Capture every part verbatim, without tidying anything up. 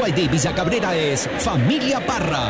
White Davis a Cabrera es Familia Parra.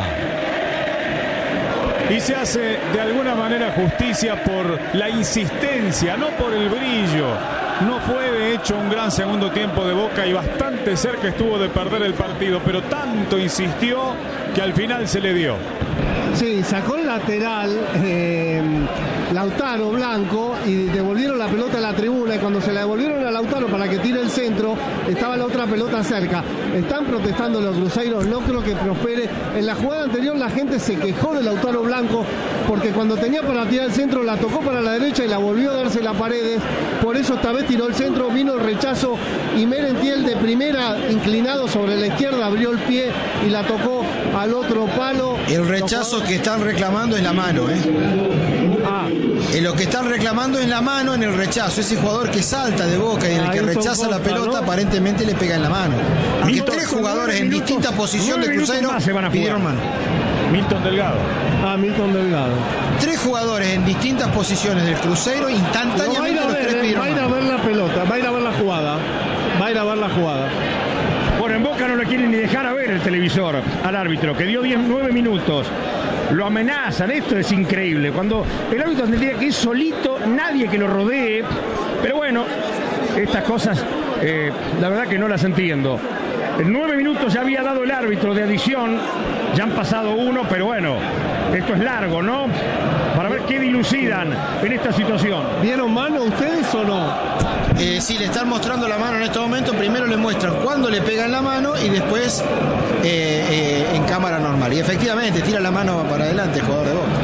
Y se hace de alguna manera justicia por la insistencia, no por el brillo. No fue de hecho un gran segundo tiempo de Boca y bastante cerca estuvo de perder el partido, pero tanto insistió que al final se le dio. Sí, sacó el lateral eh, Lautaro Blanco y devolvieron la pelota a la tribuna, y cuando se la devolvieron a Lautaro para que tire el centro, estaba la otra pelota cerca. Están protestando los cruceros, no creo que prospere. En la jugada anterior la gente se quejó de Lautaro Blanco porque cuando tenía para tirar el centro la tocó para la derecha y la volvió a darse a Paredes. Por eso esta vez tiró el centro, vino el rechazo y Merentiel de primera, inclinado sobre la izquierda, abrió el pie y la tocó al otro palo. El rechazo que están reclamando es la mano, ¿eh? Ah. Eh, lo que están reclamando es la mano en el rechazo. Ese jugador que salta de Boca y en el que rechaza la pelota, aparentemente le pega en la mano. Porque tres jugadores en distintas posiciones de Cruzeiro pidieron mano. Milton Delgado. Ah, Milton Delgado. Tres jugadores en distintas posiciones del Cruzeiro, instantáneamente no, los ver, tres pidieron va a ir a mano. ver la pelota, va a ir a ver la jugada. Va a ir a ver la jugada. Bueno, en Boca no le quieren ni dejar a ver el televisor al árbitro, que dio diecinueve minutos. Lo amenazan, esto es increíble. Cuando el árbitro tendría que ir solito, nadie que lo rodee. Pero bueno, estas cosas, eh, la verdad que no las entiendo. En nueve minutos ya había dado el árbitro de adición. Ya han pasado uno, pero bueno, esto es largo, ¿no? Para ver qué dilucidan en esta situación. ¿Vieron mano ustedes o no? Eh, sí, le están mostrando la mano en este momento. Primero le muestran cuándo le pegan la mano y después eh, eh, en cámara normal. Y efectivamente tira la mano para adelante el jugador de Boca.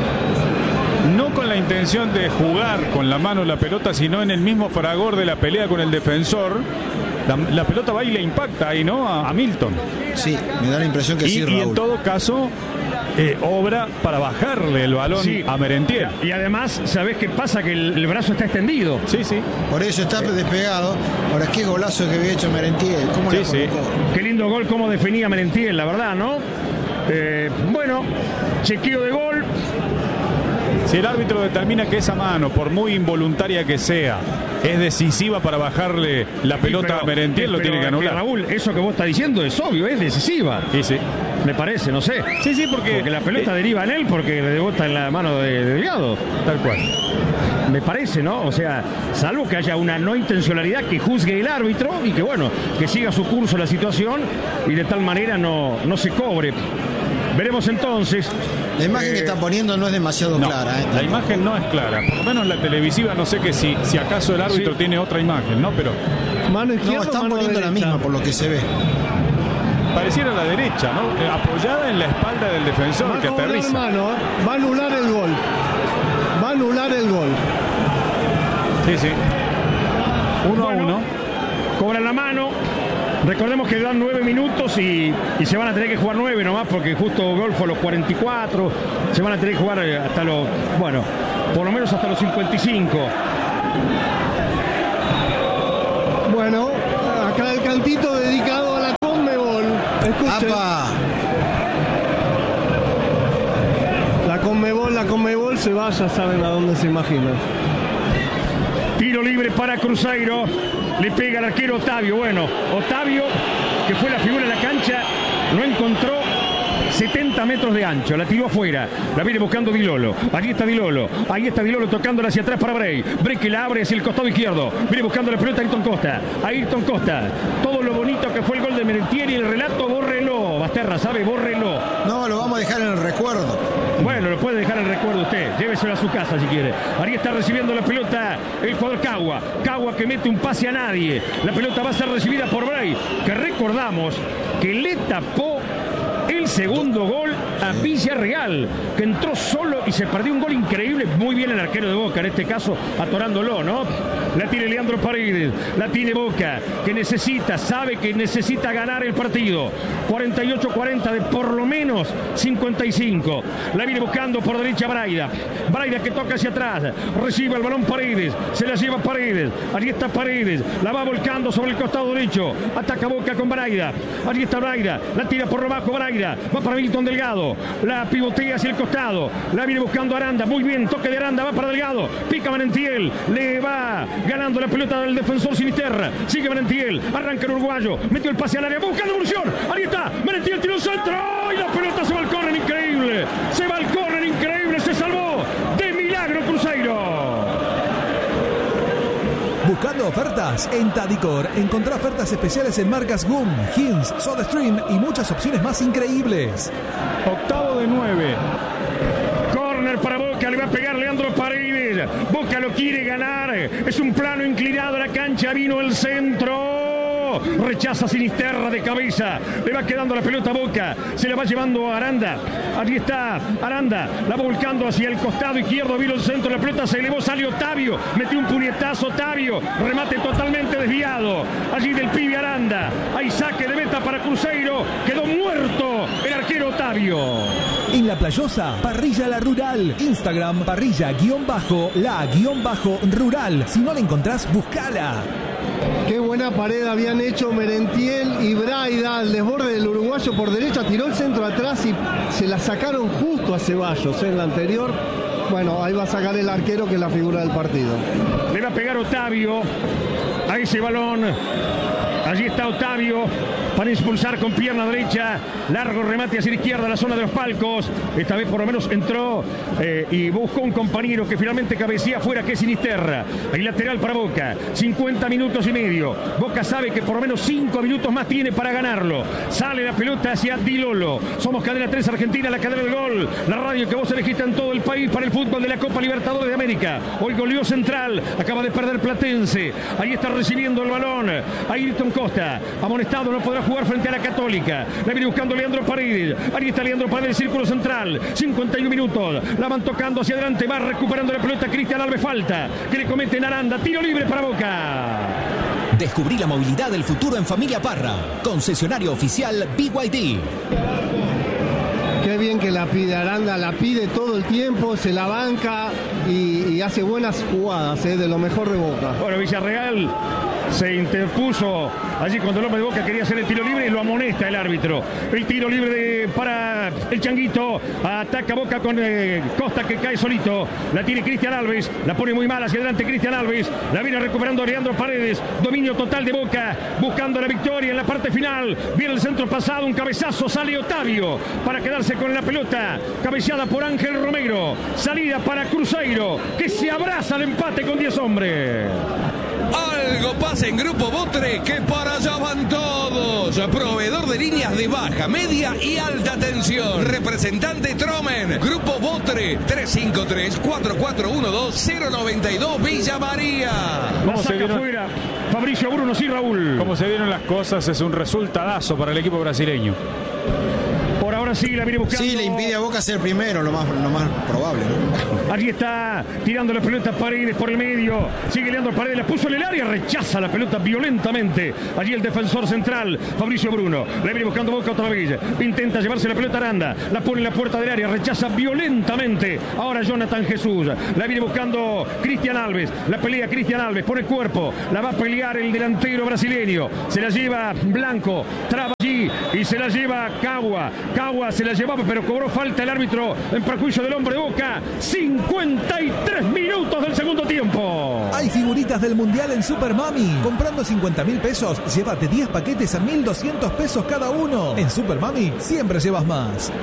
No con la intención de jugar con la mano la pelota, sino en el mismo fragor de la pelea con el defensor. La, la pelota va y le impacta ahí, ¿no? A, a Milton. Sí, me da la impresión que y, sí, Raúl. Y en todo caso, eh, obra para bajarle el balón sí. a Merentiel. Y además, ¿sabés qué pasa? Que el, el brazo está extendido. Sí, sí. Por eso está despegado. Ahora, qué golazo que había hecho Merentiel. ¿Cómo sí, la sí. Qué lindo gol, cómo definía Merentiel, la verdad, ¿no? Eh, bueno, chequeo de gol. Si el árbitro determina que esa mano, por muy involuntaria que sea, es decisiva para bajarle la pelota pero, a Merentiel, lo tiene que anular. Raúl, eso que vos estás diciendo es obvio, es decisiva. Sí, sí. Me parece, no sé. Sí, sí, porque... Porque la pelota eh, deriva en él porque le rebota en la mano de, de Delgado. Tal cual. Me parece, ¿no? O sea, salvo que haya una no intencionalidad que juzgue el árbitro y que, bueno, que siga su curso la situación y de tal manera no, no se cobre. Veremos entonces. La imagen eh, que está poniendo no es demasiado no, clara. ¿eh? La imagen no es clara. Por lo menos la televisiva, no sé que si, si acaso el árbitro sí. tiene otra imagen, ¿no? Pero mano izquierda, no, están mano poniendo derecha. la misma por lo que se ve. Pareciera la derecha, ¿no? Eh, apoyada en la espalda del defensor va que aterriza. Mano, ¿eh? Va a anular el gol. Va a anular el gol. Sí, sí. Uno bueno, a uno. Cobran la mano. Recordemos que dan nueve minutos y, y se van a tener que jugar nueve nomás porque justo gol fue a los cuarenta y cuatro. Se van a tener que jugar hasta los, bueno, por lo menos hasta los cincuenta y cinco. Bueno, acá el cantito dedicado a la Conmebol. Escuchen. ¡Apa! La Conmebol, la Conmebol se va, ya saben a dónde se imaginan. Tiro libre para Cruzeiro. Le pega al arquero Otavio. Bueno, Otavio, que fue la figura de la cancha, no encontró setenta metros de ancho, la tiró afuera, la viene buscando Di Lolo, ahí está Di Lolo, ahí está Di Lolo tocándola hacia atrás para Bray, Bray que la abre hacia el costado izquierdo, viene buscando la pelota a Ayrton Costa, Ayrton Costa, todo lo bonito que fue el gol de Merentiel y el relato, bórrelo, Basterra, ¿sabe? Bórrelo. No, lo vamos a dejar en el recuerdo. Bueno, lo puede dejar en el recuerdo usted, lléveselo a su casa si quiere. Ahí está recibiendo la pelota el jugador Cagua, Cagua que mete un pase a nadie, la pelota va a ser recibida por Bray, que recordamos que le tapó el segundo gol a Villarreal, que entró solo y se perdió un gol increíble. Muy bien el arquero de Boca, en este caso atorándolo, ¿no? La tiene Leandro Paredes, la tiene Boca, que necesita, sabe que necesita ganar el partido. cuarenta y ocho cuarenta de por lo menos cincuenta y cinco. La viene buscando por derecha Braida. Braida que toca hacia atrás, recibe el balón Paredes, se la lleva Paredes. Allí está Paredes, la va volcando sobre el costado derecho. Ataca Boca con Braida. Allí está Braida, la tira por lo bajo Braida. Va para Milton Delgado, la pivotea hacia el costado, la viene buscando Aranda, muy bien, toque de Aranda, va para Delgado, pica Merentiel, le va ganando la pelota del defensor Sinisterra, sigue Merentiel, arranca el uruguayo, metió el pase al área, busca la evolución, ahí está, tiró el centro. Y la pelota se va al córner, increíble. Se va al córner, increíble. Se salvó de milagro Cruzeiro. Buscando ofertas en Tadicor, encontrá ofertas especiales en marcas Gum, Hins, SodaStream y muchas opciones más increíbles. Octavo de nueve. Corner para Boca, le va a pegar Leandro Paredes. Boca lo quiere ganar. Es un plano inclinado a la cancha. Vino el centro. Rechaza Sinisterra de cabeza. Le va quedando la pelota a Boca. Se la va llevando a Aranda. Allí está Aranda. La va volcando hacia el costado izquierdo. Vino el centro. La pelota se elevó. Salió Otavio. Metió un puñetazo Otavio. Remate totalmente desviado. Allí del pibe Aranda. Hay saque de meta para Cruzeiro. Quedó muerto el arquero Otavio. En La Playosa, Parrilla La Rural. Instagram, parrilla guión bajo, la guión bajo rural. Si no la encontrás, buscala. Qué buena pared habían hecho Merentiel y Braida al desborde del uruguayo por derecha. Tiró el centro atrás y se la sacaron justo a Ceballos en la anterior. Bueno, ahí va a sacar el arquero, que es la figura del partido. Le va a pegar Otavio a ese balón. Allí está Otavio para expulsar con pierna derecha. Largo remate hacia la izquierda, la zona de los palcos. Esta vez por lo menos entró eh, y buscó un compañero que finalmente cabecea afuera, que es Sinisterra. Hay lateral para Boca. cincuenta minutos y medio. Boca sabe que por lo menos cinco minutos más tiene para ganarlo. Sale la pelota hacia Di Lolo. Somos Cadena tres Argentina, la cadena del gol. La radio que vos elegiste en todo el país para el fútbol de la Copa Libertadores de América. Hoy goleó Central. Acaba de perder Platense. Ahí está recibiendo el balón Ayrton Costa. Amonestado, no podrá jugar frente a la Católica. La viene buscando Leandro Paredes. Ahí está Leandro Paredes, círculo central. cincuenta y uno minutos. La van tocando hacia adelante. Va recuperando la pelota Cristian Alves. Falta que le cometen Aranda. Tiro libre para Boca. Descubrí la movilidad del futuro en Familia Parra. Concesionario oficial B Y D. Qué bien que la pide Aranda, la pide todo el tiempo, se la banca y, y hace buenas jugadas, eh, de lo mejor de Boca. Bueno, Villarreal se interpuso allí cuando el hombre de Boca quería hacer el tiro libre y lo amonesta el árbitro. El tiro libre de, para el Changuito. Ataca Boca con eh, Costa, que cae solito. La tiene Cristian Alves. La pone muy mal hacia adelante Cristian Alves. La viene recuperando Leandro Paredes. Dominio total de Boca. Buscando la victoria en la parte final. Viene el centro pasado. Un cabezazo. Sale Otavio para quedarse con la pelota. Cabeceada por Ángel Romero. Salida para Cruzeiro, que se abraza al empate con diez hombres. Algo pasa en Grupo Botre, que para allá van todos. Proveedor de líneas de baja, media y alta tensión. Representante Tromen. Grupo Botre, tres cinco tres, cuatro cuatro uno dos, cero nueve dos, Villa María. ¿Cómo se vieron? Fuera Fabricio Bruno, sí, Raúl. Como se vieron las cosas, es un resultadazo para el equipo brasileño. Por ahora sí, la viene buscando. Sí, le impide a Boca ser primero, lo más, lo más probable, ¿no? Allí está tirando la pelota Paredes por el medio. Sigue Leandro Paredes, la puso en el área, rechaza la pelota violentamente. Allí el defensor central, Fabricio Bruno. La viene buscando Boca otra vez. Intenta llevarse la pelota Aranda. La pone en la puerta del área, rechaza violentamente. Ahora Jonathan Jesús. La viene buscando Cristian Alves. La pelea Cristian Alves, pone cuerpo. La va a pelear el delantero brasileño. Se la lleva Blanco. Traba allí y se la lleva Cagua. Cagua se la llevaba, pero cobró falta el árbitro en perjuicio del hombre de Boca. cincuenta y tres minutos del segundo tiempo. Hay figuritas del Mundial en Super Mami. Comprando cincuenta mil pesos, llévate diez paquetes a mil doscientos pesos cada uno. En Super Mami siempre llevas más.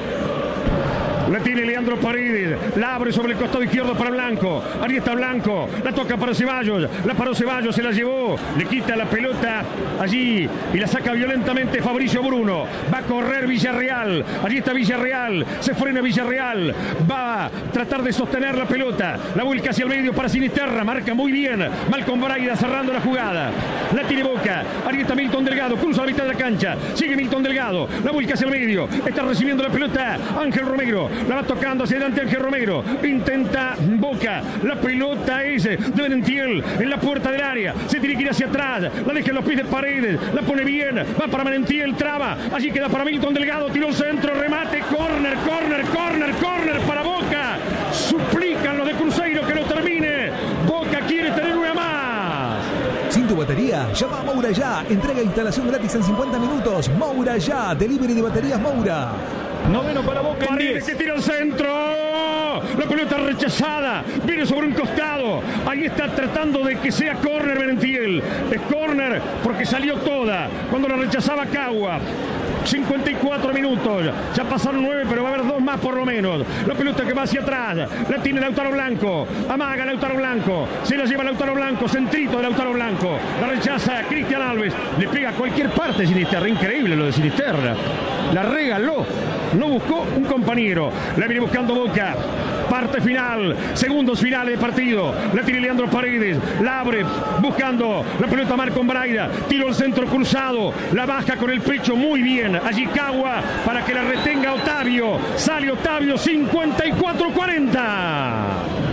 La tiene Leandro Paredes, la abre sobre el costado izquierdo para Blanco. Ahí está Blanco, la toca para Ceballos, la paró Ceballos, se la llevó, le quita la pelota allí y la saca violentamente Fabricio Bruno. Va a correr Villarreal, allí está Villarreal, se frena Villarreal, va a tratar de sostener la pelota, la vuelca hacia el medio para Sinisterra, marca muy bien Malcom Braida cerrando la jugada. La tiene Boca, ahí está Milton Delgado, cruza la mitad de la cancha, sigue Milton Delgado, la vuelca hacia el medio, está recibiendo la pelota Ángel Romero. La va tocando hacia adelante Ángel Romero. Intenta Boca. La pelota es de Merentiel en la puerta del área. Se tiene que ir hacia atrás. La deja en los pies de Paredes. La pone bien. Va para Merentiel. Traba. Allí queda para Milton Delgado. Tiró centro. Remate. Corner, corner, corner, corner para Boca. Suplican los de Cruzeiro que lo termine. Boca quiere tener una más. Sin tu batería, llama a Moura Ya. Entrega e instalación gratis en cincuenta minutos. Moura Ya. Delivery de baterías Moura. Noveno para Boca en Paredes que tira el centro. La pelota rechazada. Viene sobre un costado. Ahí está tratando de que sea córner Merentiel. Es córner porque salió toda. Cuando la rechazaba Cagua. cincuenta y cuatro minutos. Ya pasaron nueve, pero va a haber dos más por lo menos. La pelota que va hacia atrás. La tiene Lautaro Blanco. Amaga Lautaro Blanco. Se la lleva Lautaro Blanco. Centrito de Lautaro Blanco. La rechaza Cristian Alves. Le pega a cualquier parte Sinisterra. Increíble lo de Sinisterra. La regaló. No buscó un compañero. La viene buscando Boca. Parte final, segundos finales de partido. La tiene Leandro Paredes, la abre buscando la pelota Marco Braida. Tiro el centro cruzado, la baja con el pecho muy bien. Allí Cagua para que la retenga Otavio. Sale Otavio, cincuenta y cuatro cuarenta.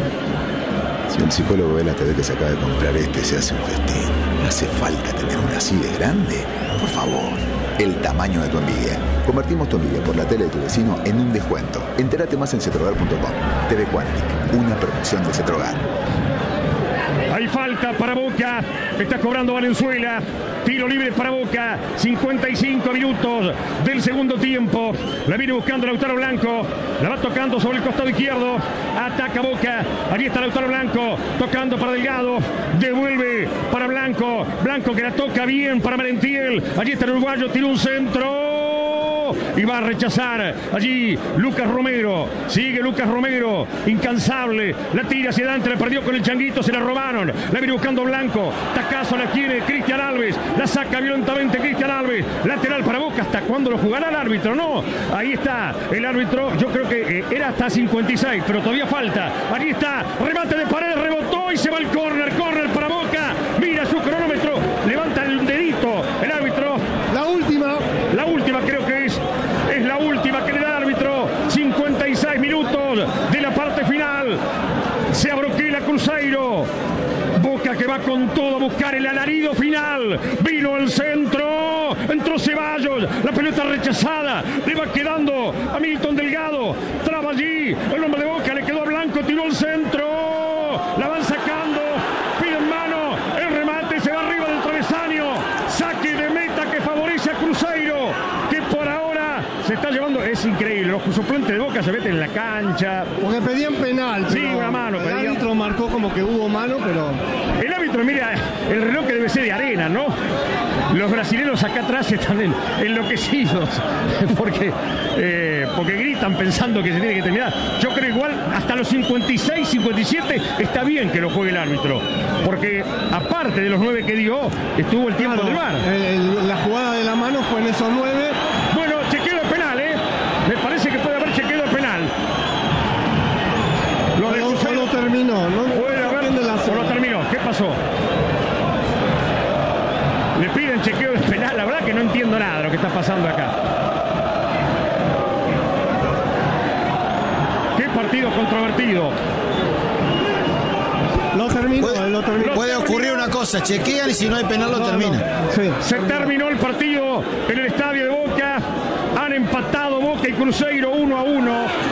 Si un psicólogo ve la T V que se acaba de comprar este, se hace un festín. ¿No hace falta tener una así de grande? Por favor. El tamaño de tu envidia. Convertimos tu envidia por la tele de tu vecino en un descuento. Entérate más en cetrogar punto com. T V Quantic, una promoción de Cetrogar. Hay falta para Boca. Está cobrando Valenzuela. Tiro libre para Boca. cincuenta y cinco minutos del segundo tiempo. La viene buscando Lautaro Blanco. La va tocando sobre el costado izquierdo. Ataca Boca. Allí está Lautaro Blanco. Tocando para Delgado. Devuelve para Blanco. Blanco que la toca bien para Merentiel. Allí está el uruguayo. Tira un centro. Y va a rechazar allí Lucas Romero. Sigue Lucas Romero, incansable. La tira hacia adelante, la perdió con el changuito, se la robaron. La viene buscando Blanco. Tacazo la quiere Cristian Alves. La saca violentamente Cristian Alves. Lateral para Boca. ¿Hasta cuándo lo jugará el árbitro? No. Ahí está el árbitro. Yo creo que eh, era hasta cincuenta y seis, pero todavía falta. Allí está. Remate de Paredes, rebotó y se va al córner. Córner para Boca. Mira su cronómetro. Levanta el dedito el árbitro. La última. La última creo que es. Es la última que le da el árbitro. cincuenta y seis minutos de la parte final. Se abroquela Cruzeiro. Boca que va con todo a buscar el alarido final. Vino el centro. Entró Ceballos. La pelota rechazada. Le va quedando a Milton Delgado. Traba allí. El hombre de Boca le quedó a Blanco. Tiró el centro. La van sacando. Pide en mano. El remate se va arriba del travesaño. Saque de meta que favorece a Cruzeiro. Que por ahora se está llevando. Es increíble. Los suplentes de Boca se meten en la cancha. Porque pedían penal. Sí, una mano. El pedían. árbitro marcó como que hubo mano, pero. El árbitro, mira, el reloj que debe ser de arena, ¿no? Los brasileños acá atrás están en, enloquecidos porque, eh, porque gritan pensando que se tiene que terminar. Yo creo igual hasta los cincuenta y seis, cincuenta y siete está bien que lo juegue el árbitro, porque aparte de los nueve que dio, estuvo el tiempo Claro, del V A R. el- el- la jugada de la mano fue en esos nueve. Bueno, chequeo de penal, ¿eh? Me parece que puede haber chequeo de penal. Los de No, Cruzeiro- solo terminó, ¿no? Puede haber, Sorprende la o lo zona. terminó. ¿Qué pasó? Le piden chequeo de penal. La verdad que no entiendo nada de lo que está pasando acá. Qué partido controvertido. Lo terminó, Puede, lo terminó. puede ocurrir una cosa, chequean y si no hay penal lo No, termina. no. Sí. Se terminó el partido en el estadio de Boca. Han empatado Boca y Cruzeiro uno a uno.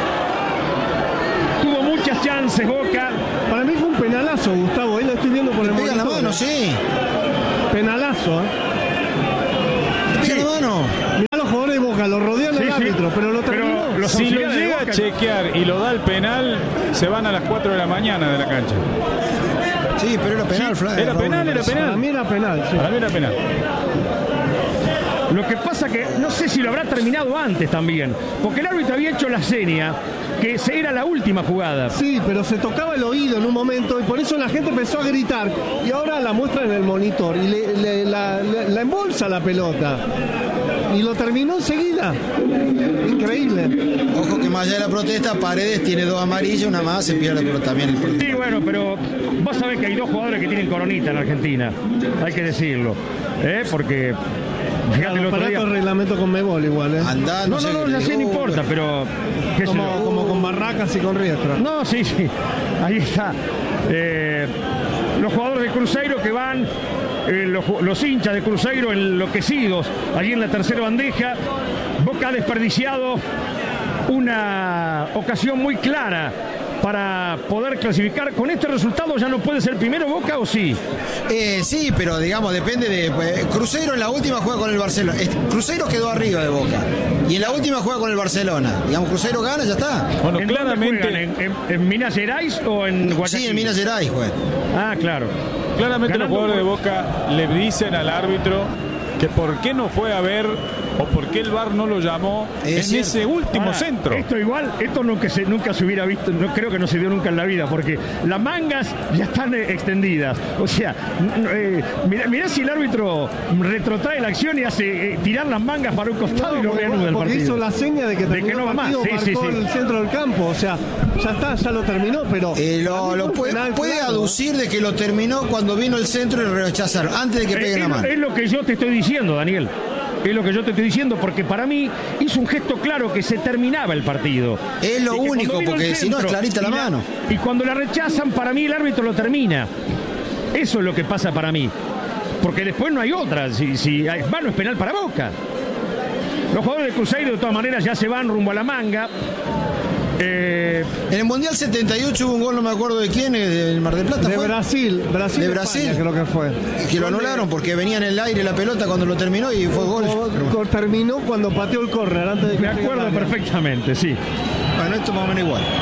Tuvo muchas chances Boca. Para mí fue un penalazo, Gustavo. Ahí lo estoy viendo por el Pega la monitor. mano, sí. Penalazo, ¿eh? Pega la mano. Mirá los jugadores de Boca, lo rodean Sí, al sí. árbitro, pero lo Pero terminó. los Si lo auxiliares de llega a Boca- chequear y lo da el penal, se van a las cuatro de la mañana de la cancha. Sí, pero era penal, Sí, Flavio. era Raúl, penal, me era parece. Para penal. mí era penal, sí. Para mí era penal. Lo que pasa que no sé si lo habrá terminado antes también, porque el árbitro había hecho la seña que era la última jugada. Sí, pero se tocaba el oído en un momento y por eso la gente empezó a gritar y ahora la muestra en el monitor y le, le- la, le- la embolsa la pelota y lo terminó enseguida. Increíble. Ojo que más allá de la protesta, Paredes tiene dos amarillas, una más, se pierde pero también el partido. Sí, bueno, pero vos sabés que hay dos jugadores que tienen coronita en Argentina, hay que decirlo, ¿eh? Porque fíjate el otro Para día. el reglamento con Mebol igual, ¿eh? Andá, No, sé no, no, qué ya le sé, no digo, importa, pero qué sé Como, yo. como con Barracas y con Riestra. No, sí, sí. Ahí está. Eh, los jugadores de Cruzeiro que van, eh, los, los hinchas de Cruzeiro enloquecidos allí en la tercera bandeja. Boca ha desperdiciado una ocasión muy clara para poder clasificar. Con este resultado ya no puede ser primero Boca, ¿o sí? Eh, sí, pero digamos, depende de. eh, Cruzeiro en la última juega con el Barcelona. Eh, Cruzeiro quedó arriba de Boca. Y en la última juega con el Barcelona. Digamos, Cruzeiro gana, ya está. Bueno, ¿En dónde juegan? claramente, ¿En, en- en Minas Gerais o en Guayaquil? Sí, en Minas Gerais, juega. Ah, claro. claramente los Ganando jugadores de por- Boca le dicen al árbitro que por qué no fue a ver o por qué el V A R no lo llamó es en cierto. ese último Ahora, centro. Esto igual, esto nunca se, nunca se hubiera visto, no creo que no se dio nunca en la vida, porque las mangas ya están eh, extendidas. O sea, eh, mirá, mirá si el árbitro retrotrae la acción y hace eh, tirar las mangas para un costado No, y lo porque, reanuda el porque partido. hizo la seña de que terminó que no va el partido, más. Sí, marcó sí, sí. el centro del campo, o sea, ya está, ya lo terminó, pero Eh, para lo, mí lo fue un puede, penal puede claro, aducir de que lo terminó cuando vino el centro y rechazaron, antes de que Eh, peguen la es, mano. es lo que yo te estoy diciendo, Daniel. Es lo que yo te estoy diciendo, porque para mí hizo un gesto claro que se terminaba el partido. Es lo Y que único, cuando vino porque el si no es centro clarita la y mano. Y cuando la rechazan, para mí el árbitro lo termina. Eso es lo que pasa para mí. Porque después no hay otra. Si, si hay mano es penal para Boca. Los jugadores de Cruzeiro de todas maneras ya se van rumbo a la manga. Eh, En el Mundial setenta y ocho hubo un gol, no me acuerdo de quién, del Mar del Plata De fue. Brasil, Brasil, De España, Brasil. creo que fue. Que lo anularon porque venía en el aire la pelota cuando lo terminó y fue gol. Co- Pero co- terminó cuando pateó el córner antes de que me pegue acuerdo el área. perfectamente, sí. bueno, esto más o menos igual.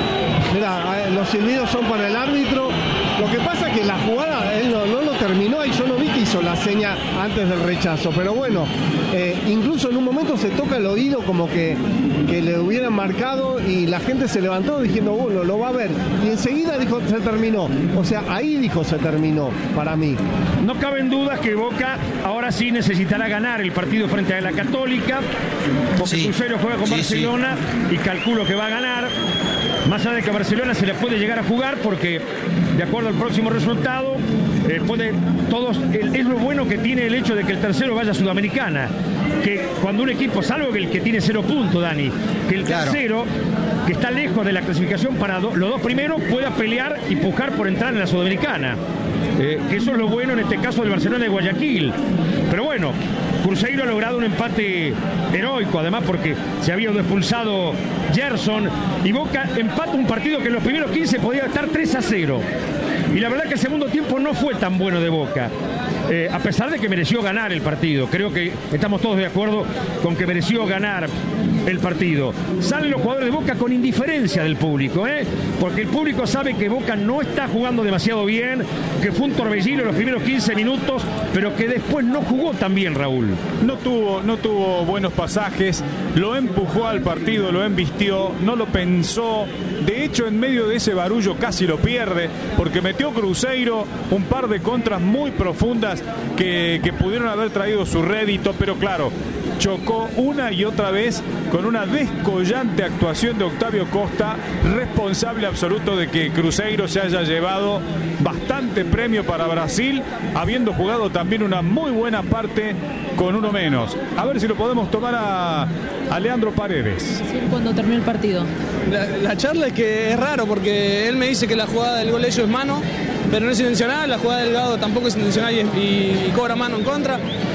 Mirá, eh, los silbidos son para el árbitro. Lo que pasa es que la jugada él no, no lo terminó y yo no vi que hizo la seña antes del rechazo. Pero bueno, eh, incluso en un momento se toca el oído como que, que le hubieran marcado y la gente se levantó diciendo, bueno, lo va a ver. Y enseguida dijo, se terminó. O sea, ahí dijo, se terminó, para mí. No caben dudas que Boca ahora sí necesitará ganar el partido frente a la Católica, porque Sí. Cruzeiro juega con Sí, Barcelona y calculo que va a ganar. Más allá de que a Barcelona se le puede llegar a jugar, porque de acuerdo al próximo resultado, eh, puede todos, el- es lo bueno que tiene el hecho de que el tercero vaya a Sudamericana. Que cuando un equipo, salvo que el que tiene cero puntos, Dani, que el Claro. tercero, que está lejos de la clasificación para do- los dos primeros, pueda pelear y pujar por entrar en la Sudamericana. Eh, que eso es lo bueno en este caso del Barcelona de Guayaquil. Pero bueno, Cruzeiro ha logrado un empate heroico, además porque se había expulsado Gerson y Boca empata un partido que en los primeros quince podía estar tres a cero. Y la verdad que el segundo tiempo no fue tan bueno de Boca. Eh, a pesar de que mereció ganar el partido. Creo que estamos todos de acuerdo con que mereció ganar el partido. Salen los jugadores de Boca con indiferencia del público, ¿eh? Porque el público sabe que Boca no está jugando demasiado bien, que fue un torbellino en los primeros quince minutos, pero que después no jugó tan bien, Raúl. No tuvo, no tuvo buenos pasajes, lo empujó al partido, lo embistió, no lo pensó. De hecho, en medio de ese barullo casi lo pierde, porque metió Cruzeiro un par de contras muy profundas que, que pudieron haber traído su rédito, pero claro, chocó una y otra vez con una descollante actuación de Octavio Costa, responsable absoluto de que Cruzeiro se haya llevado bastante premio para Brasil, habiendo jugado también una muy buena parte con uno menos. A ver si lo podemos tomar a, a Leandro Paredes. Cuando terminó el partido. La, la charla es que es raro porque él me dice que la jugada del gol de ellos es mano, pero no es intencional, la jugada del Gado tampoco es intencional y, es- y- y cobra mano en contra.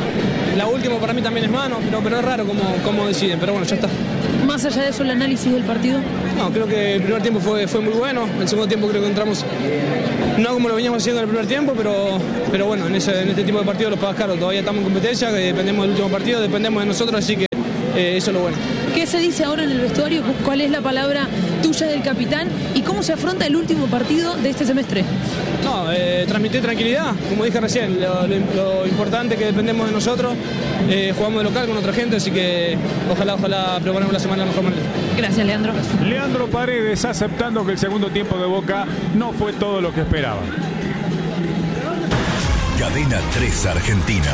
La última para mí también es mano, pero, pero es raro cómo, cómo deciden, pero bueno, ya está. Más allá de eso, el análisis del partido. No, creo que el primer tiempo fue, fue muy bueno, el segundo tiempo creo que entramos, no como lo veníamos haciendo en el primer tiempo, pero, pero bueno, en, ese, en este tipo de partidos los pagas caro, todavía estamos en competencia, que dependemos del último partido, dependemos de nosotros, así que eh, eso es lo bueno. ¿Qué se dice ahora en el vestuario? ¿Cuál es la palabra tuya del capitán? ¿Y cómo se afronta el último partido de este semestre? No, eh, transmitir tranquilidad, como dije recién, lo, lo, lo importante es que dependemos de nosotros, eh, jugamos de local con otra gente, así que ojalá, ojalá preparemos la semana de la mejor manera. Gracias, Leandro. Leandro Paredes aceptando que el segundo tiempo de Boca no fue todo lo que esperaba. Cadena tres Argentina.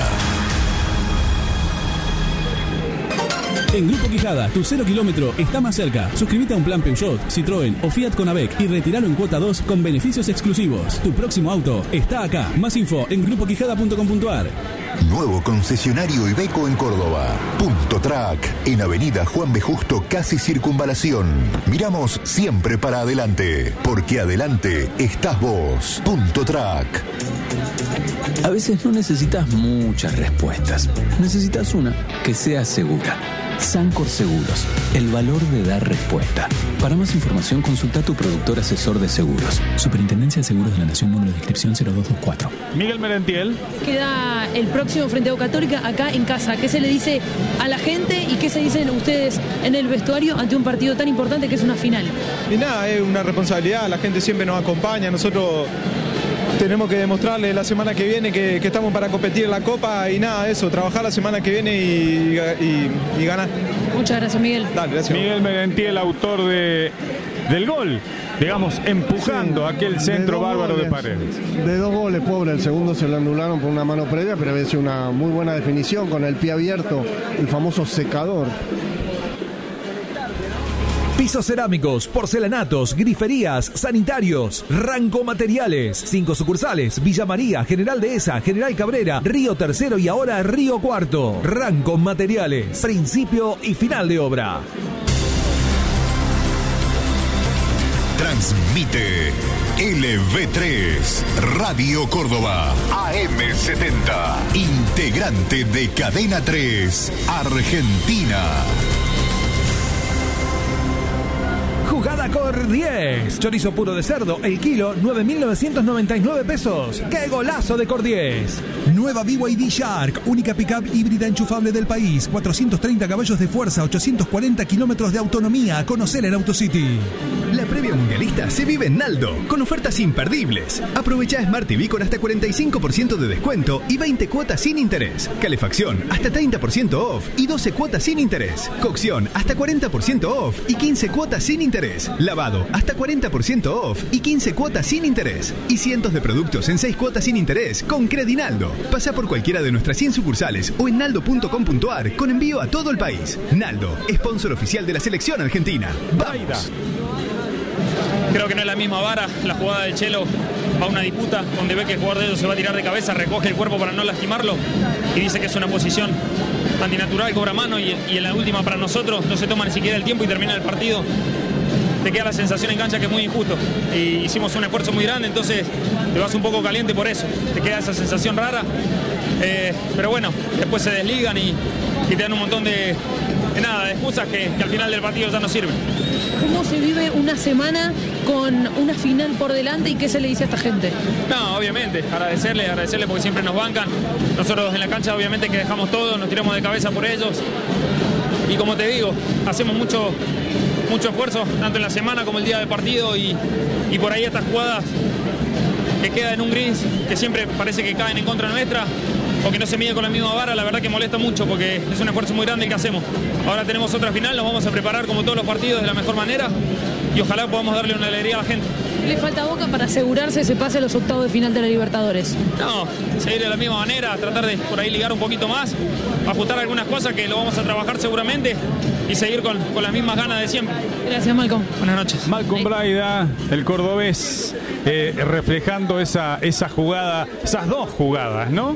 En Grupo Quijada, tu cero kilómetro está más cerca. Suscríbete a un plan Peugeot, Citroën o Fiat con A B E C y retíralo en cuota dos con beneficios exclusivos. Tu próximo auto está acá. Más info en grupo quijada punto com punto a r. Nuevo concesionario Iveco en Córdoba. Punto Track, en Avenida Juan B. Justo, casi Circunvalación. Miramos siempre para adelante, porque adelante estás vos. Punto Track. A veces no necesitas muchas respuestas. Necesitas una que sea segura. Sancor Seguros, el valor de dar respuesta. Para más información, consulta a tu productor asesor de seguros. Superintendencia de Seguros de la Nación, número de inscripción cero dos dos cuatro. Miguel Merentiel. Queda el próximo frente a Boca Católica acá en casa. ¿Qué se le dice a la gente y qué se dicen ustedes en el vestuario ante un partido tan importante que es una final? Y nada, es una responsabilidad, la gente siempre nos acompaña, nosotros tenemos que demostrarle la semana que viene que, que estamos para competir en la Copa y nada, eso, trabajar la semana que viene y, y, y ganar. Muchas gracias, Miguel. Dale, gracias. Miguel Merentiel, el autor de, del gol, digamos, empujando sí, aquel centro de bárbaro goles, de Paredes. De dos goles, pobre, el segundo se lo anularon por una mano previa, pero había sido una muy buena definición con el pie abierto, el famoso secador. Pisos cerámicos, porcelanatos, griferías, sanitarios, Ranco Materiales. Cinco sucursales: Villa María, General Dehesa, General Cabrera, Río Tercero y ahora Río Cuarto. Ranco Materiales, principio y final de obra. Transmite L V tres, Radio Córdoba, A M setenta, integrante de Cadena tres, Argentina. Jugada Cor diez. Chorizo puro de cerdo, el kilo, nueve mil novecientos noventa y nueve pesos. ¡Qué golazo de Cor diez! Nueva B Y D Shark, única pickup híbrida enchufable del país. cuatrocientos treinta caballos de fuerza, ochocientos cuarenta kilómetros de autonomía. A conocer en AutoCity. La previa mundialista se vive en Naldo, con ofertas imperdibles. Aprovecha Smart T V con hasta cuarenta y cinco por ciento de descuento y veinte cuotas sin interés. Calefacción hasta treinta por ciento off y doce cuotas sin interés. Cocción hasta cuarenta por ciento off y quince cuotas sin interés. Lavado hasta cuarenta por ciento off y quince cuotas sin interés. Y cientos de productos en seis cuotas sin interés con Credinaldo. Pasa por cualquiera de nuestras cien sucursales o en naldo punto com punto ar con envío a todo el país. Naldo, sponsor oficial de la selección argentina. ¡Vamos! Creo que no es la misma vara. La jugada del Chelo va a una disputa donde ve que el jugador de ellos se va a tirar de cabeza, recoge el cuerpo para no lastimarlo y dice que es una posición antinatural, cobra mano y, y en la última para nosotros no se toma ni siquiera el tiempo y termina el partido. Te queda la sensación en cancha que es muy injusto y hicimos un esfuerzo muy grande, entonces te vas un poco caliente por eso, te queda esa sensación rara, eh, pero bueno, después se desligan y, y te dan un montón de, de nada, de excusas que, que al final del partido ya no sirven. ¿Cómo se vive una semana con una final por delante y qué se le dice a esta gente? No, obviamente, agradecerle, agradecerle porque siempre nos bancan, nosotros en la cancha obviamente que dejamos todo, nos tiramos de cabeza por ellos y como te digo, hacemos mucho... mucho esfuerzo, tanto en la semana como el día del partido y, y por ahí estas jugadas que quedan en un gris, que siempre parece que caen en contra nuestra o que no se mide con la misma vara, la verdad que molesta mucho porque es un esfuerzo muy grande el que hacemos. Ahora tenemos otra final, nos vamos a preparar como todos los partidos de la mejor manera y ojalá podamos darle una alegría a la gente. ¿Le falta Boca para asegurarse se pase a los octavos de final de la Libertadores? No, seguir de la misma manera, tratar de por ahí ligar un poquito más, ajustar algunas cosas que lo vamos a trabajar seguramente y seguir con, con las mismas ganas de siempre. Gracias, Malcolm. Buenas noches. Malcolm Braida, el cordobés, eh, reflejando esa, esa jugada, esas dos jugadas, ¿no?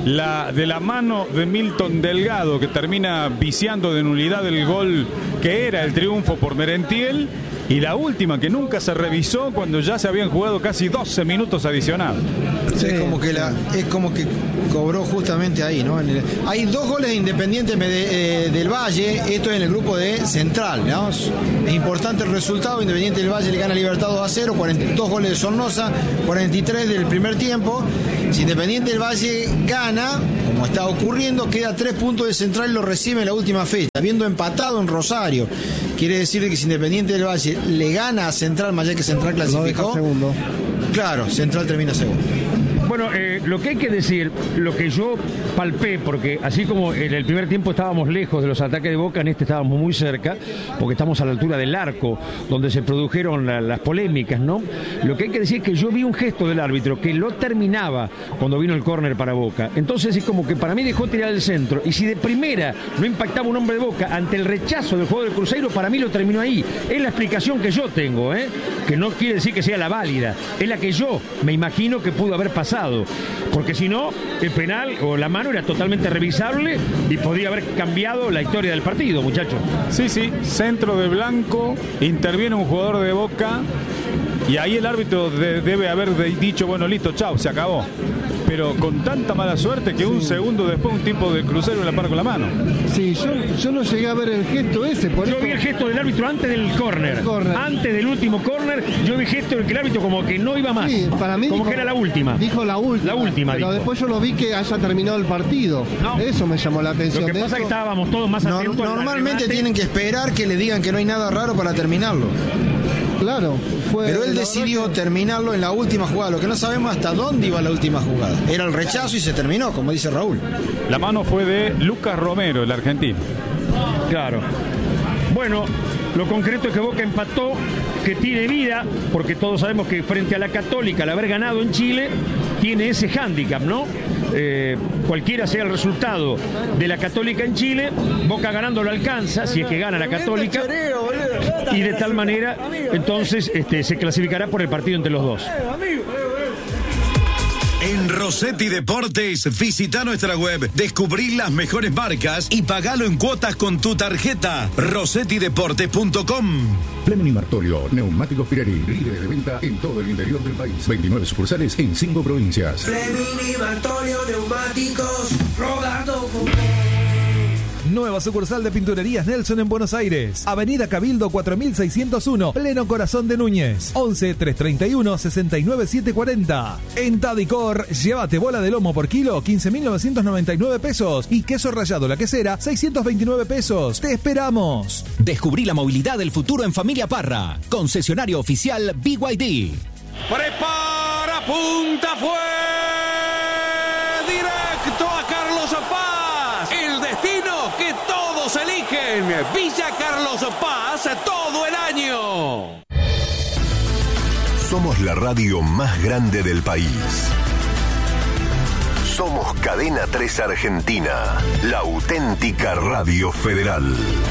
La de la mano de Milton Delgado, que termina viciando de nulidad el gol que era el triunfo por Merentiel. Y la última, que nunca se revisó cuando ya se habían jugado casi doce minutos adicionales. Sí. Es como que la, es como que cobró justamente ahí, ¿no? En el, hay dos goles de Independiente de, eh, del Valle, esto en el grupo de Central, ¿no? Es importante el resultado, Independiente del Valle le gana a Libertad dos a cero, cuarenta y dos goles de Sornosa, cuarenta y tres del primer tiempo. Si Independiente del Valle gana, como está ocurriendo, queda tres puntos de Central y lo recibe en la última fecha, habiendo empatado en Rosario. Quiere decir que si Independiente del Valle le gana a Central, más allá que Central clasificó, no segundo. Claro, Central termina segundo. Bueno, eh, lo que hay que decir, lo que yo palpé, porque así como en el primer tiempo estábamos lejos de los ataques de Boca, en este estábamos muy cerca, porque estamos a la altura del arco, donde se produjeron la, las polémicas, ¿no? Lo que hay que decir es que yo vi un gesto del árbitro que lo terminaba cuando vino el córner para Boca. Entonces es como que para mí dejó tirar el centro, y si de primera no impactaba un hombre de Boca ante el rechazo del jugador del Cruzeiro, para mí lo terminó ahí. Es la explicación que yo tengo, ¿eh? Que no quiere decir que sea la válida, es la que yo me imagino que pudo haber pasado. Porque si no, el penal o la mano era totalmente revisable y podría haber cambiado la historia del partido, muchachos. Sí, sí, centro de Blanco, interviene un jugador de Boca y ahí el árbitro de, debe haber de, dicho, bueno, listo, chao, se acabó. Pero con tanta mala suerte que sí. Un segundo después un tipo de Cruzeiro la para con la mano. Sí, yo, yo no llegué a ver el gesto ese. Por yo eso... vi el gesto del árbitro antes del córner. Antes del último córner, yo vi el gesto del que el árbitro como que no iba más. Sí, para mí como dijo, que era la última. Dijo la última. La última, Pero dijo. después yo lo vi que haya terminado el partido. No. Eso me llamó la atención. Lo que pasa es que estábamos todos más atentos. No, normalmente tienen que esperar que le digan que no hay nada raro para terminarlo. Claro, fue. Pero él decidió que... terminarlo en la última jugada. Lo que no sabemos hasta dónde iba la última jugada. Era el rechazo y se terminó, como dice Raúl. La mano fue de Lucas Romero, el argentino. Claro. Bueno, lo concreto es que Boca empató, que tiene vida, porque todos sabemos que frente a la Católica, al haber ganado en Chile, tiene ese hándicap, ¿no? Eh, cualquiera sea el resultado de la Católica en Chile, Boca ganando lo alcanza, si es que gana la Católica, y de tal manera, entonces este, se clasificará por el partido entre los dos. En Rossetti Deportes, visita nuestra web, descubrí las mejores marcas y pagalo en cuotas con tu tarjeta. rossetti deportes punto com. Fleming y Martolio, neumáticos Pirelli, líderes de venta en todo el interior del país. veintinueve sucursales en cinco provincias. Fleming y Martolio, neumáticos, rodando con... Nueva sucursal de Pinturerías Nelson en Buenos Aires. Avenida Cabildo cuatro mil seiscientos uno, pleno corazón de Núñez. once, trescientos treinta y uno, sesenta y nueve, setecientos cuarenta. En Tadicor, llévate bola de lomo por kilo, quince mil novecientos noventa y nueve pesos. Y queso rallado la quesera, seiscientos veintinueve pesos. ¡Te esperamos! Descubrí la movilidad del futuro en Familia Parra. Concesionario oficial B Y D. Prepara, punta, fue directo a Carlos Paz. El destino que todos eligen. Villa Carlos Paz todo el año. Somos la radio más grande del país. Somos Cadena tres Argentina, la auténtica radio federal.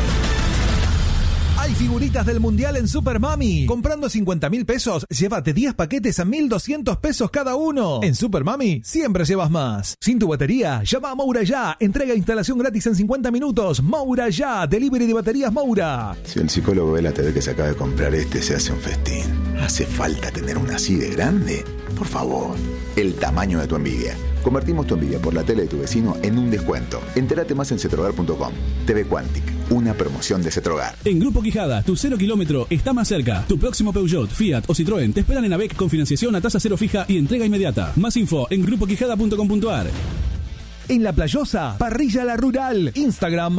Hay figuritas del Mundial en Super Mami. Comprando cincuenta mil pesos, llévate diez paquetes a mil doscientos pesos cada uno. En Super Mami siempre llevas más. Sin tu batería, llama a Moura Ya. Entrega e instalación gratis en cincuenta minutos. Moura Ya, delivery de baterías Moura. Si el psicólogo ve la T V que se acaba de comprar este, se hace un festín. ¿Hace falta tener una así de grande? Por favor, el tamaño de tu envidia. Convertimos tu envidia por la tele de tu vecino en un descuento. Entérate más en cetrogar punto com. T V Quantic, una promoción de Cetrogar. En Grupo Quijada, tu cero kilómetro está más cerca. Tu próximo Peugeot, Fiat o Citroën te esperan en AVEC con financiación a tasa cero fija y entrega inmediata. Más info en grupo quijada punto com punto a r. En La Playosa, Parrilla La Rural. Instagram,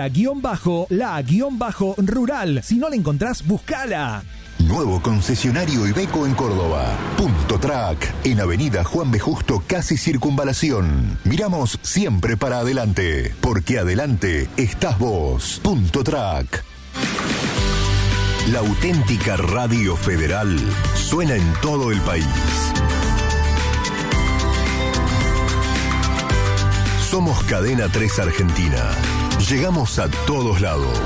parrilla-la-rural. Si no la encontrás, buscala. Nuevo concesionario Iveco en Córdoba. Punto Track, en Avenida Juan B. Justo, casi Circunvalación. Miramos siempre para adelante, porque adelante estás vos. Punto Track. La auténtica radio federal suena en todo el país. Somos Cadena tres Argentina. Llegamos a todos lados.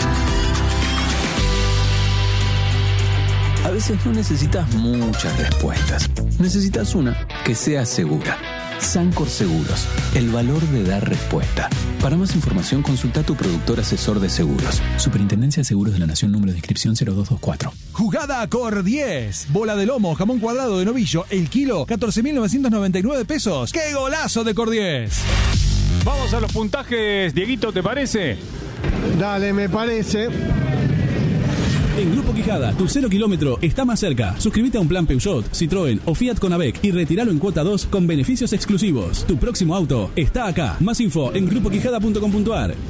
A veces no necesitas muchas respuestas. Necesitas una que sea segura. Sancor Seguros, el valor de dar respuesta. Para más información, consulta a tu productor asesor de seguros. Superintendencia de Seguros de la Nación, número de inscripción cero dos dos cuatro. Jugada Cor diez. Bola de lomo, jamón cuadrado de novillo, el kilo, catorce mil novecientos noventa y nueve pesos. ¡Qué golazo de Cor diez! Vamos a los puntajes, Dieguito, ¿te parece? Dale, me parece. En Grupo Quijada, tu cero kilómetro está más cerca. Suscríbete a un plan Peugeot, Citroën o Fiat con AVEC y retíralo en cuota dos con beneficios exclusivos. Tu próximo auto está acá. Más info en grupo quijada punto com punto a r.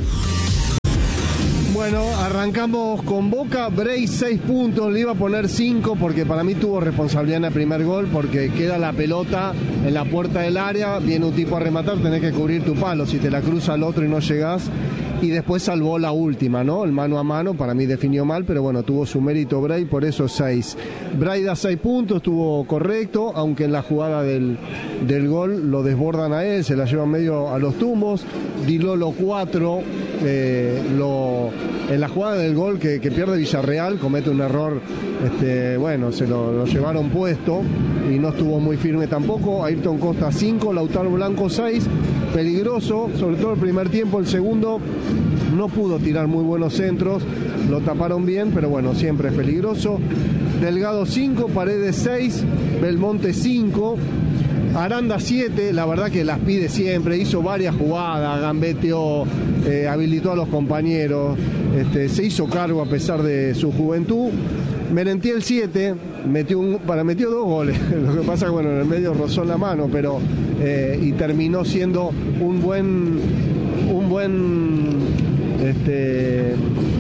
Bueno, arrancamos con Boca, Bray seis puntos, le iba a poner cinco porque para mí tuvo responsabilidad en el primer gol porque queda la pelota en la puerta del área, viene un tipo a rematar, tenés que cubrir tu palo, si te la cruza al otro y no llegás. Y después salvó la última, ¿no? El mano a mano, para mí definió mal, pero bueno, tuvo su mérito Bray, por eso seis. Bray da seis puntos, estuvo correcto, aunque en la jugada del, del gol lo desbordan a él, se la llevan medio a los tumbos. Dilolo cuatro, eh, lo, en la jugada del gol que, que pierde Villarreal, comete un error, este, bueno, se lo, lo llevaron puesto y no estuvo muy firme tampoco. Ayrton Costa cinco, Lautaro Blanco seis, peligroso, sobre todo el primer tiempo, el segundo no pudo tirar muy buenos centros, lo taparon bien, pero bueno, siempre es peligroso. Delgado cinco, Paredes seis, Belmonte cinco, Aranda siete, la verdad que las pide siempre, hizo varias jugadas, gambeteó, eh, habilitó a los compañeros, este, se hizo cargo a pesar de su juventud. Merentiel siete, metió, un, para, metió dos goles, lo que pasa que bueno, en el medio rozó la mano, pero eh, y terminó siendo un buen, un buen, este, un buen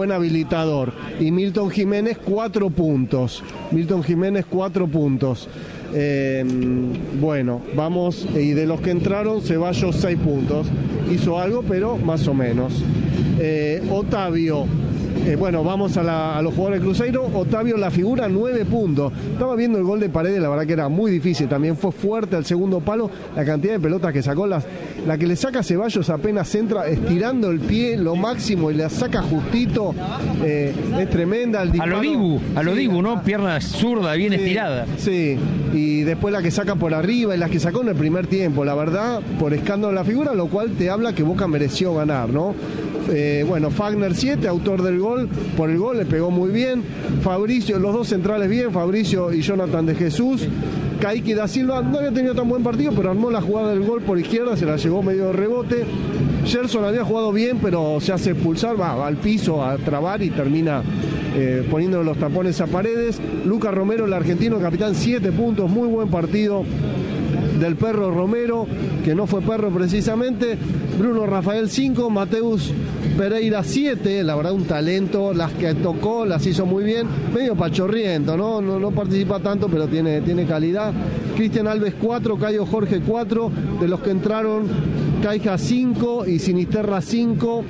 buen habilitador. Y Milton Jiménez, cuatro puntos. Milton Jiménez, cuatro puntos. Eh, bueno, vamos, y de los que entraron, Ceballos, seis puntos. Hizo algo, pero más o menos. Eh, Otavio. Eh, bueno, vamos a, la, a los jugadores de Cruzeiro. Otavio, la figura, nueve puntos. Estaba viendo el gol de Paredes, la verdad que era muy difícil. También fue fuerte al segundo palo. La cantidad de pelotas que sacó, las, la que le saca Ceballos apenas entra, estirando el pie lo máximo y la saca justito. Eh, es tremenda. El a lo Dibu, a lo sí, Dibu, ¿no? Pierna zurda, bien sí, estirada. Sí, y después la que saca por arriba y las que sacó en el primer tiempo. La verdad, por escándalo de la figura, lo cual te habla que Boca mereció ganar, ¿no? Eh, bueno, Fagner siete, autor del gol, por el gol le pegó muy bien. Fabricio, los dos centrales bien, Fabricio y Jonathan de Jesús. Kaique da Silva no había tenido tan buen partido, pero armó la jugada del gol por izquierda, se la llevó medio de rebote. Gerson había jugado bien, pero se hace expulsar, va, va al piso a trabar y termina eh, poniéndole los tapones a Paredes. Lucas Romero, el argentino, capitán, siete puntos, muy buen partido del Perro Romero, que no fue perro precisamente. Bruno Rafael, cinco, Mateus Pereira, siete, la verdad un talento, las que tocó las hizo muy bien, medio pachorriento, ¿no? No, no participa tanto, pero tiene, tiene calidad. Cristian Alves, cuatro, Cayo Jorge, cuatro, de los que entraron, Caija, cinco y Sinisterra, cinco,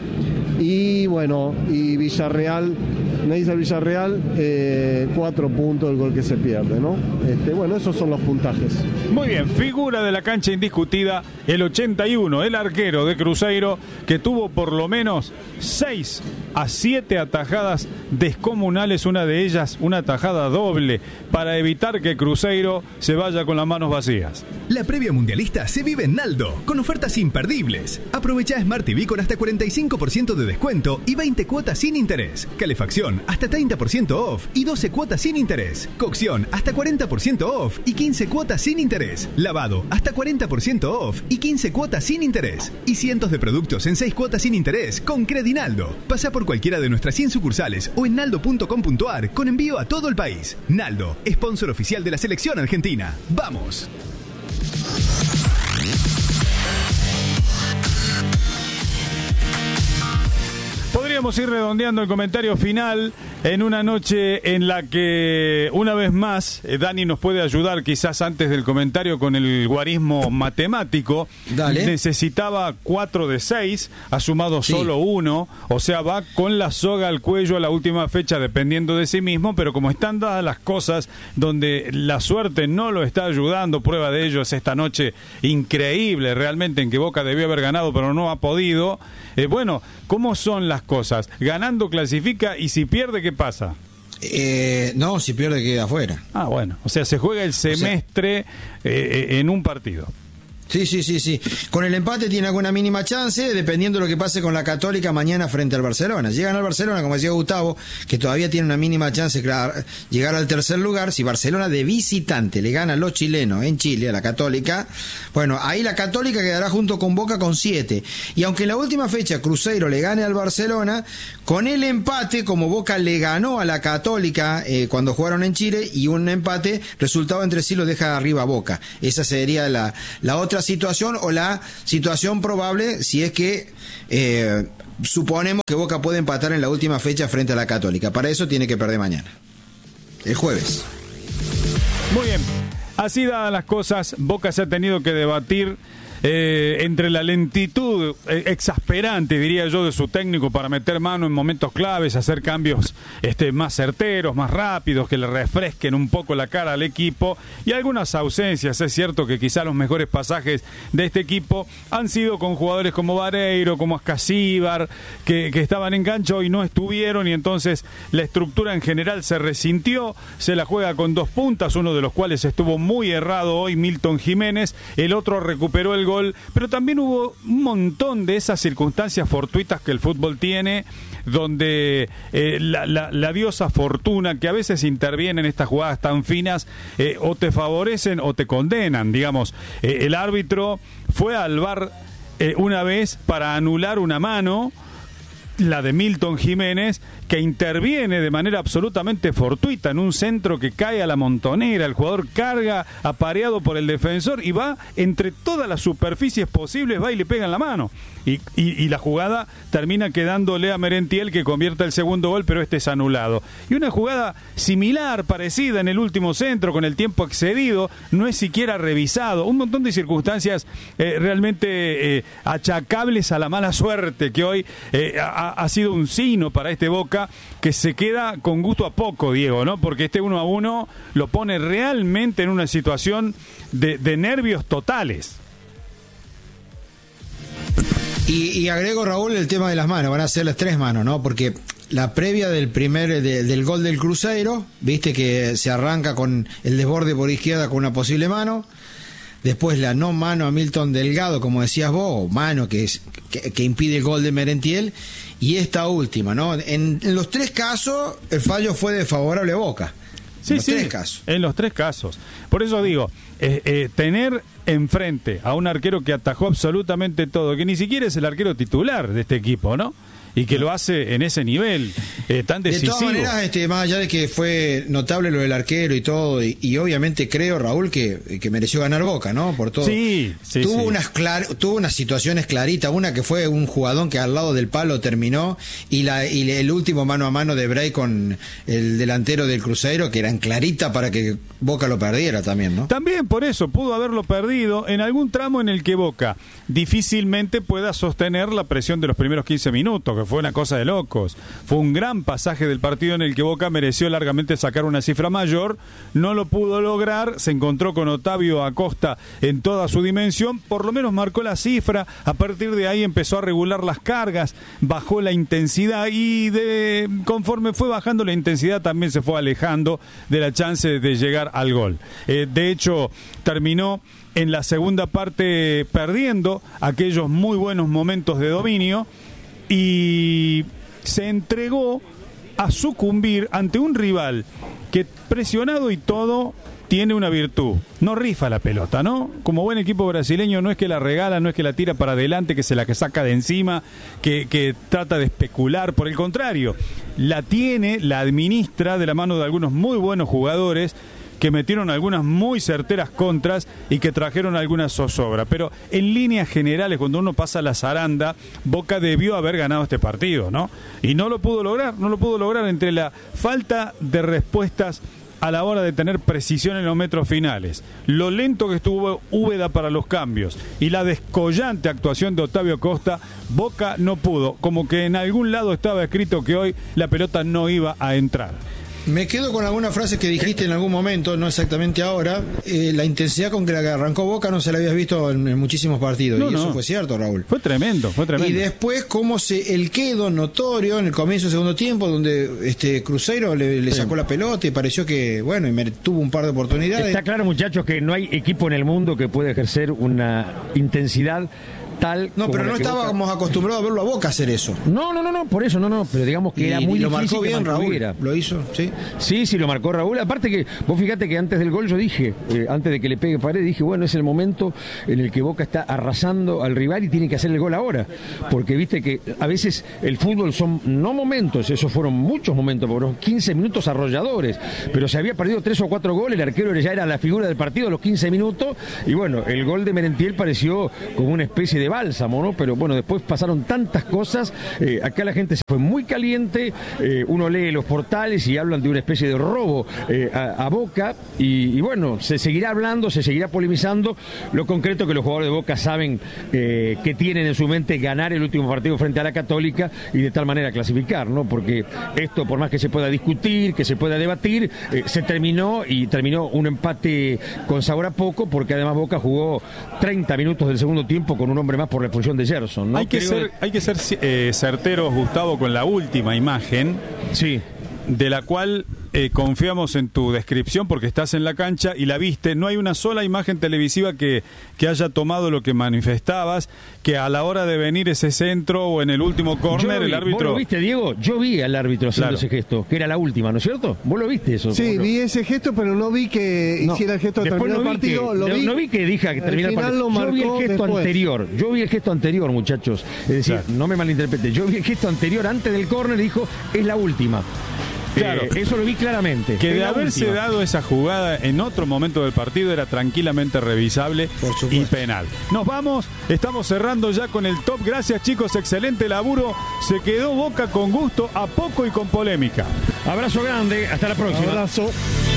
y bueno, y Villarreal, Neisser Villarreal, eh, cuatro puntos el gol que se pierde, ¿no? Este, bueno, esos son los puntajes. Muy bien, figura de la cancha indiscutida, el ochenta y uno, el arquero de Cruzeiro, que tuvo por lo menos seis a siete atajadas descomunales, una de ellas una atajada doble, para evitar que Cruzeiro se vaya con las manos vacías. La previa mundialista se vive en Naldo, con ofertas imperdibles. Aprovecha Smart T V con hasta cuarenta y cinco por ciento de descuento y veinte cuotas sin interés. Calefacción hasta treinta por ciento off y doce cuotas sin interés. Cocción hasta cuarenta por ciento off y quince cuotas sin interés. Lavado hasta cuarenta por ciento off y quince cuotas sin interés. Y cientos de productos en seis cuotas sin interés con Credinaldo. Pasa por cualquiera de nuestras cien sucursales o en naldo punto com punto ar con envío a todo el país. Naldo, sponsor oficial de la selección argentina. ¡Vamos! Podríamos ir redondeando el comentario final en una noche en la que, una vez más, eh, Dani nos puede ayudar quizás antes del comentario con el guarismo matemático. Dale. Necesitaba cuatro de seis, ha sumado sí. solo uno, o sea, va con la soga al cuello a la última fecha dependiendo de sí mismo, pero como están dadas las cosas donde la suerte no lo está ayudando, prueba de ello es esta noche increíble realmente en que Boca debió haber ganado pero no ha podido. Eh, bueno, ¿cómo son las cosas? Ganando clasifica y si pierde, ¿qué pasa? Eh, no, si pierde queda afuera. Ah, bueno, o sea, se juega el semestre o sea, eh, en un partido. Sí, sí, sí, sí. Con el empate tiene alguna mínima chance, dependiendo de lo que pase con la Católica mañana frente al Barcelona. Llegan al Barcelona, como decía Gustavo, que todavía tiene una mínima chance de llegar al tercer lugar. Si Barcelona de visitante le gana a los chilenos en Chile, a la Católica, bueno, ahí la Católica quedará junto con Boca con siete. Y aunque en la última fecha Cruzeiro le gane al Barcelona, con el empate, como Boca le ganó a la Católica eh, cuando jugaron en Chile, y un empate, resultado entre sí lo deja arriba a Boca. Esa sería la, la otra situación, o la situación probable si es que eh, suponemos que Boca puede empatar en la última fecha frente a la Católica. Para eso tiene que perder mañana, el jueves. Muy bien, así dadas las cosas, Boca se ha tenido que debatir Eh, entre la lentitud eh, exasperante, diría yo, de su técnico para meter mano en momentos claves, hacer cambios este, más certeros, más rápidos, que le refresquen un poco la cara al equipo, y algunas ausencias. Es cierto que quizá los mejores pasajes de este equipo han sido con jugadores como Vareiro, como Ascasíbar, que, que estaban en gancho y no estuvieron, y entonces la estructura en general se resintió. Se la juega con dos puntas, uno de los cuales estuvo muy errado hoy, Milton Jiménez, el otro recuperó el gol. Pero también hubo un montón de esas circunstancias fortuitas que el fútbol tiene, donde eh, la, la, la diosa fortuna, que a veces interviene en estas jugadas tan finas, eh, o te favorecen o te condenan, digamos. Eh, el árbitro fue al V A R eh, una vez para anular una mano, la de Milton Jiménez, que interviene de manera absolutamente fortuita en un centro que cae a la montonera. El jugador carga apareado por el defensor y va entre todas las superficies posibles, va y le pega en la mano. y, y, y la jugada termina quedándole a Merentiel, que convierta el segundo gol, pero este es anulado. Y una jugada similar, parecida en el último centro, con el tiempo excedido, no es siquiera revisado. Un montón de circunstancias eh, realmente eh, achacables a la mala suerte, que hoy eh, ha, ha sido un sino para este Boca, que se queda con gusto a poco, Diego, ¿no? Porque este uno a uno lo pone realmente en una situación de, de nervios totales. Y, y agrego, Raúl, el tema de las manos. Van a ser las tres manos, ¿no? Porque la previa del primer de, del gol del Cruzeiro, viste que se arranca con el desborde por izquierda con una posible mano. Después la no mano a Milton Delgado, como decías vos, mano que, es, que, que impide el gol de Merentiel. Y esta última, ¿no? En, en los tres casos, el fallo fue de favorable a Boca. Sí, en los sí, tres casos. En los tres casos. Por eso digo, eh, eh, tener enfrente a un arquero que atajó absolutamente todo, que ni siquiera es el arquero titular de este equipo, ¿no? Y que lo hace en ese nivel eh, tan decisivo. De todas maneras, este, más allá de que fue notable lo del arquero y todo, y, y obviamente creo, Raúl, que, que mereció ganar Boca, ¿no? Por todo. Sí, sí, tuvo sí. unas clar, tuvo unas situaciones claritas, una que fue un jugadón que al lado del palo terminó, y la y el último mano a mano de Bray con el delantero del Cruzeiro, que eran claritas para que Boca lo perdiera también, ¿no? También por eso pudo haberlo perdido en algún tramo en el que Boca difícilmente pueda sostener la presión de los primeros quince minutos, que fue una cosa de locos. Fue un gran pasaje del partido en el que Boca mereció largamente sacar una cifra mayor, no lo pudo lograr, se encontró con Otavio Acosta en toda su dimensión, por lo menos marcó la cifra, a partir de ahí empezó a regular las cargas, bajó la intensidad y de, conforme fue bajando la intensidad también se fue alejando de la chance de llegar al gol. Eh, de hecho, terminó en la segunda parte perdiendo aquellos muy buenos momentos de dominio y se entregó a sucumbir ante un rival que, presionado y todo, tiene una virtud: no rifa la pelota, ¿no? Como buen equipo brasileño no es que la regala, no es que la tira para adelante, que se la que saca de encima, que, que trata de especular. Por el contrario, la tiene, la administra de la mano de algunos muy buenos jugadores que metieron algunas muy certeras contras y que trajeron alguna zozobra. Pero en líneas generales, cuando uno pasa la zaranda, Boca debió haber ganado este partido, ¿no? Y no lo pudo lograr, no lo pudo lograr entre la falta de respuestas a la hora de tener precisión en los metros finales, lo lento que estuvo Úbeda para los cambios y la descollante actuación de Otavio Costa. Boca no pudo, como que en algún lado estaba escrito que hoy la pelota no iba a entrar. Me quedo con alguna frase que dijiste en algún momento, no exactamente ahora, eh, la intensidad con que la que arrancó Boca no se la habías visto en, en muchísimos partidos, no, y eso no. Fue cierto, Raúl. Fue tremendo, fue tremendo. Y después cómo se el quedo notorio en el comienzo del segundo tiempo, donde este Cruzeiro le, le sacó sí. la pelota y pareció que, bueno, y me, tuvo un par de oportunidades. Está claro, muchachos, que no hay equipo en el mundo que pueda ejercer una intensidad tal. No, pero no estábamos Boca... acostumbrados a verlo a Boca hacer eso. No, no, no, no, por eso no, no, pero digamos que y, era muy y lo difícil. Marcó bien Raúl, lo hizo, sí. Sí, sí, lo marcó Raúl. Aparte que, vos fíjate que antes del gol yo dije, eh, antes de que le pegue Paredes, dije, bueno, es el momento en el que Boca está arrasando al rival y tiene que hacer el gol ahora. Porque viste que a veces el fútbol son, no momentos, esos fueron muchos momentos, fueron quince minutos arrolladores, pero se había perdido tres o cuatro goles, el arquero ya era la figura del partido a los quince minutos, y bueno, el gol de Merentiel pareció como una especie de bálsamo, ¿no? Pero bueno, después pasaron tantas cosas, eh, acá la gente se fue muy caliente, eh, uno lee los portales y hablan de una especie de robo eh, a, a Boca, y, y bueno, se seguirá hablando, se seguirá polemizando. Lo concreto que los jugadores de Boca saben eh, que tienen en su mente ganar el último partido frente a la Católica y de tal manera clasificar, ¿no? Porque esto, por más que se pueda discutir, que se pueda debatir, eh, se terminó y terminó un empate con sabor a poco, porque además Boca jugó treinta minutos del segundo tiempo con un hombre más por la expulsión de Gerson, ¿no? Hay que Creo... ser, hay que ser eh, certeros, Gustavo, con la última imagen. Sí. De la cual eh, confiamos en tu descripción porque estás en la cancha y la viste. No hay una sola imagen televisiva que, que haya tomado lo que manifestabas, que a la hora de venir ese centro o en el último córner el árbitro... ¿Vos lo viste, Diego? Yo vi al árbitro haciendo claro. ese gesto, que era la última, ¿no es cierto? ¿Vos lo viste eso? Sí, lo... vi ese gesto, pero no vi que no. hiciera el gesto de terminar no el partido. Que, lo no, vi, no vi que dije que terminara el partido. Yo vi el gesto después. anterior. Yo vi el gesto anterior, muchachos. Es decir, claro. no me malinterprete. Yo vi el gesto anterior antes del córner y dijo, es la última. Claro, eh, eso lo vi claramente. Que en de la haberse última. dado esa jugada en otro momento del partido era tranquilamente revisable y penal. Nos vamos, estamos cerrando ya con el top. Gracias, chicos, excelente laburo. Se quedó Boca con gusto, a poco y con polémica. Abrazo grande, hasta la próxima. Abrazo.